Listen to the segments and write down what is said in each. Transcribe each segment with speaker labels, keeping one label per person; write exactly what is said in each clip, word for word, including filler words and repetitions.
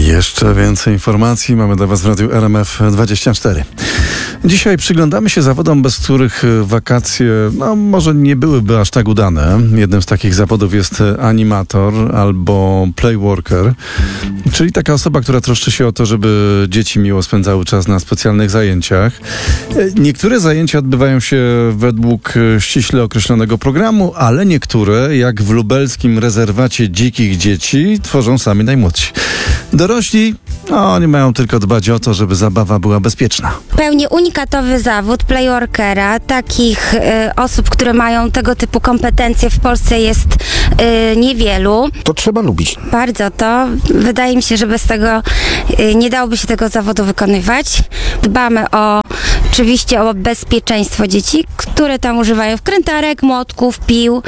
Speaker 1: Jeszcze więcej informacji mamy dla Was w Radiu R M F dwadzieścia cztery. Dzisiaj przyglądamy się zawodom, bez których wakacje no, może nie byłyby aż tak udane. Jednym z takich zawodów jest animator albo playworker, czyli taka osoba, która troszczy się o to, żeby dzieci miło spędzały czas na specjalnych zajęciach. Niektóre zajęcia odbywają się według ściśle określonego programu, ale niektóre, jak w lubelskim rezerwacie dzikich dzieci, tworzą sami najmłodsi. Dorośli, no, oni mają tylko dbać o to, żeby zabawa była bezpieczna.
Speaker 2: Pełni unikatowy zawód playworkera. Takich y, osób, które mają tego typu kompetencje w Polsce jest y, niewielu.
Speaker 3: To trzeba lubić.
Speaker 2: Bardzo to. Wydaje mi się, że bez tego y, nie dałoby się tego zawodu wykonywać. Dbamy o oczywiście o bezpieczeństwo dzieci, które tam używają wkrętarek, młotków, pił.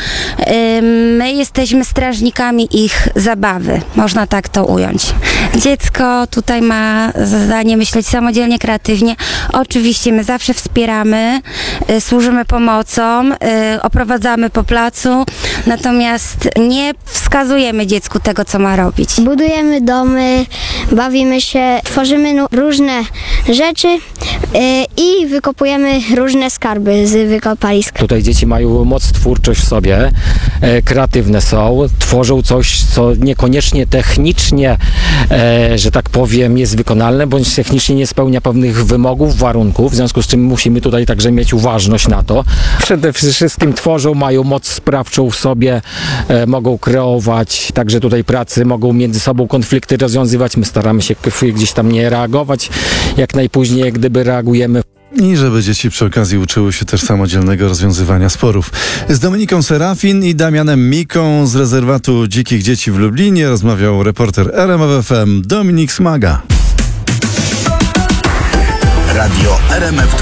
Speaker 2: My jesteśmy strażnikami ich zabawy. Można tak to ująć. Dziecko tutaj ma za zadanie myśleć samodzielnie, kreatywnie. Oczywiście my zawsze wspieramy, służymy pomocą, oprowadzamy po placu, natomiast nie wskazujemy dziecku tego, co ma robić.
Speaker 4: Budujemy domy, bawimy się, tworzymy nu- różne rzeczy yy, i wykopujemy różne skarby z wykopalisk.
Speaker 5: Tutaj dzieci mają moc twórczość w sobie, e, kreatywne są, tworzą coś, co niekoniecznie technicznie, e, że tak powiem, jest wykonalne, bądź technicznie nie spełnia pewnych wymogów, warunków, w związku z czym musimy tutaj także mieć uważność na to. Przede wszystkim tworzą, mają moc sprawczą w sobie, e, mogą kreować, także tutaj pracy, mogą między sobą konflikty rozwiązywać. My staramy się gdzieś tam nie reagować, jak najpóźniej, jak gdyby reagujemy.
Speaker 1: I żeby dzieci przy okazji uczyły się też samodzielnego rozwiązywania sporów. Z Dominiką Serafin i Damianem Miką z rezerwatu dzikich dzieci w Lublinie rozmawiał reporter R M F F M Dominik Smaga.
Speaker 6: Radio R M F